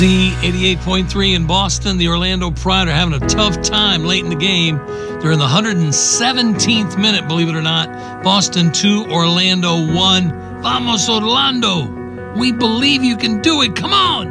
The 88.3 in Boston. The Orlando Pride are having a tough time late in the game. They're in the 117th minute, believe it or not. Boston 2, Orlando 1. Vamos, Orlando. We believe you can do it. Come on.